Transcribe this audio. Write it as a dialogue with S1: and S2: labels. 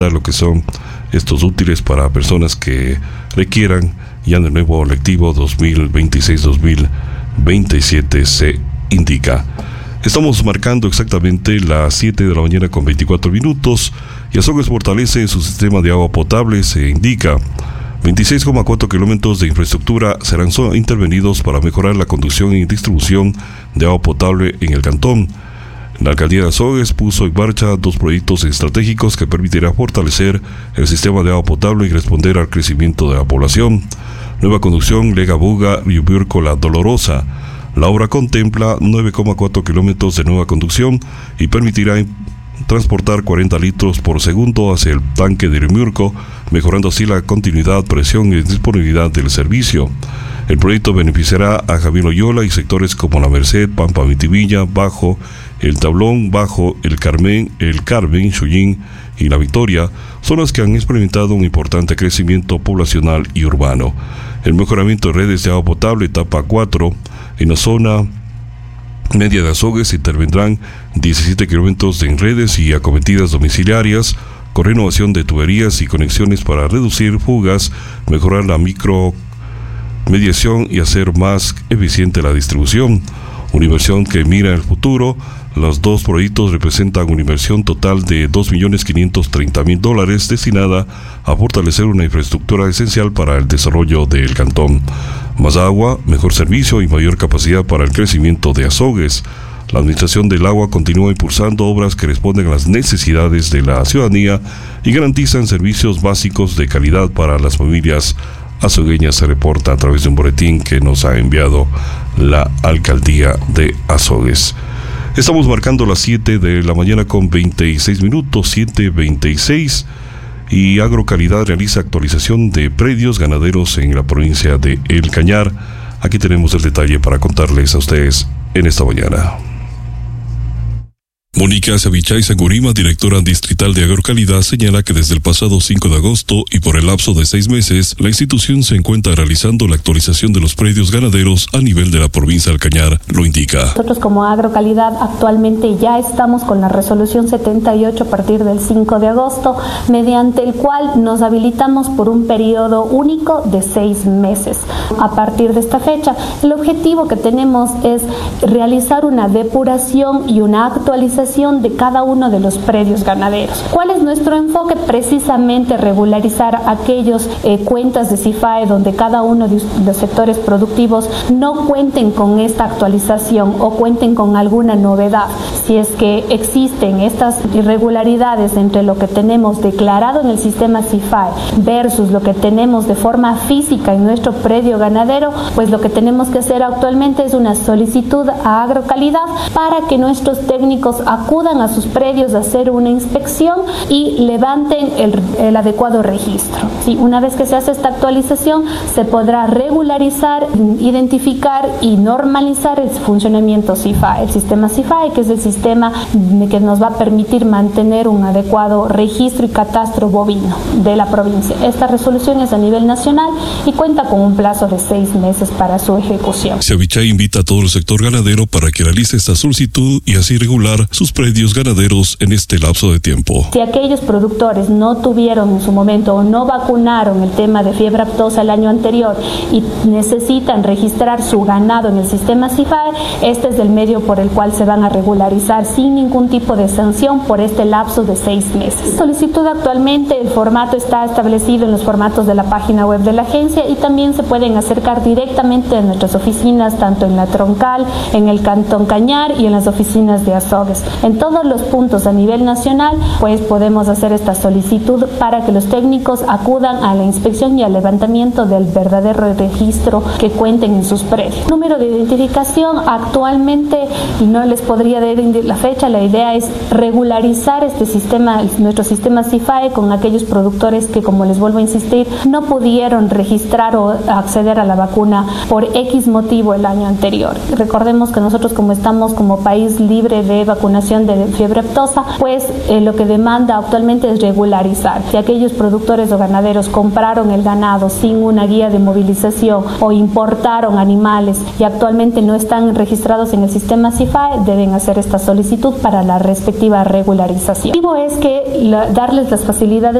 S1: entregar lo que son estos útiles para personas que requieran ya en el nuevo lectivo 2026-2027, se indica. Estamos marcando exactamente las 7 de la mañana con 24 minutos y Azogues fortalece su sistema de agua potable, se indica. 26,4 kilómetros de infraestructura serán intervenidos para mejorar la conducción y distribución de agua potable en el cantón. La alcaldía de Azogues puso en marcha 2 proyectos estratégicos que permitirán fortalecer el sistema de agua potable y responder al crecimiento de la población. Nueva conducción Lega-Buga-Riubiurco La Dolorosa. La obra contempla 9,4 kilómetros de nueva conducción y permitirá transportar 40 litros por segundo hacia el tanque de Riubiurco, mejorando así la continuidad, presión y disponibilidad del servicio. El proyecto beneficiará a Javier Loyola y sectores como La Merced, Pampa Mitivilla, Bajo, El Tablón, Bajo, El Carmen, Chullín y La Victoria, zonas que han experimentado un importante crecimiento poblacional y urbano. El mejoramiento de redes de agua potable, etapa 4, en la zona media de Azogues intervendrán 17 kilómetros en redes y acometidas domiciliarias, con renovación de tuberías y conexiones para reducir fugas, mejorar la micromediación y hacer más eficiente la distribución. Una inversión que mira el futuro. Los 2 proyectos representan una inversión total de $2.530.000 destinada a fortalecer una infraestructura esencial para el desarrollo del cantón. Más agua, mejor servicio y mayor capacidad para el crecimiento de Azogues. La Administración del Agua continúa impulsando obras que responden a las necesidades de la ciudadanía y garantizan servicios básicos de calidad para las familias azogueñas, se reporta a través de un boletín que nos ha enviado la Alcaldía de Azogues. Estamos marcando las 7 de la mañana con 26 minutos, 7:26, y Agrocalidad realiza actualización de predios ganaderos en la provincia de El Cañar. Aquí tenemos el detalle para contarles a ustedes en esta mañana. Mónica Savichay Sangurima, directora distrital de Agrocalidad, señala que desde el pasado 5 de agosto y por el lapso de 6 meses, la institución se encuentra realizando la actualización de los predios ganaderos a nivel de la provincia del Cañar, lo indica.
S2: Nosotros como Agrocalidad actualmente ya estamos con la resolución 78 a partir del 5 de agosto, mediante el cual nos habilitamos por un periodo único de 6 meses. A partir de esta fecha, el objetivo que tenemos es realizar una depuración y una actualización de cada uno de los predios ganaderos. ¿Cuál es nuestro enfoque? Precisamente regularizar aquellos cuentas de CIFAE donde cada uno de los sectores productivos no cuenten con esta actualización o cuenten con alguna novedad. Si es que existen estas irregularidades entre lo que tenemos declarado en el sistema CIFAE versus lo que tenemos de forma física en nuestro predio ganadero, pues lo que tenemos que hacer actualmente es una solicitud a Agrocalidad para que nuestros técnicos acudan a sus predios a hacer una inspección y levanten el adecuado registro. ¿Sí? Una vez que se hace esta actualización, se podrá regularizar, identificar y normalizar el funcionamiento CIFAE, el sistema CIFAE, que es el sistema que nos va a permitir mantener un adecuado registro y catastro bovino de la provincia. Esta resolución es a nivel nacional y cuenta con un plazo de 6 meses para su ejecución.
S1: Savichay invita a todo el sector ganadero para que realice esta solicitud y así regular sus predios ganaderos en este lapso de tiempo.
S2: Si aquellos productores no tuvieron en su momento o no vacunaron el tema de fiebre aftosa el año anterior y necesitan registrar su ganado en el sistema CIFAE, este es el medio por el cual se van a regularizar sin ningún tipo de sanción por este lapso de 6 meses. Solicitud actualmente, el formato está establecido en los formatos de la página web de la agencia y también se pueden acercar directamente a nuestras oficinas, tanto en la Troncal, en el Cantón Cañar y en las oficinas de Azogues. En todos los puntos a nivel nacional, pues podemos hacer esta solicitud para que los técnicos acudan a la inspección y al levantamiento del verdadero registro que cuenten en sus predios. Número de identificación, actualmente no les podría dar la fecha, la idea es regularizar este sistema, nuestro sistema CIFAE, con aquellos productores que, como les vuelvo a insistir, no pudieron registrar o acceder a la vacuna por X motivo el año anterior. Recordemos que nosotros, como estamos como país libre de vacunación de fiebre aftosa, pues lo que demanda actualmente es regularizar. Si aquellos productores o ganaderos compraron el ganado sin una guía de movilización o importaron animales y actualmente no están registrados en el sistema CIFAE, deben hacer esta solicitud para la respectiva regularización. El objetivo es que darles las facilidades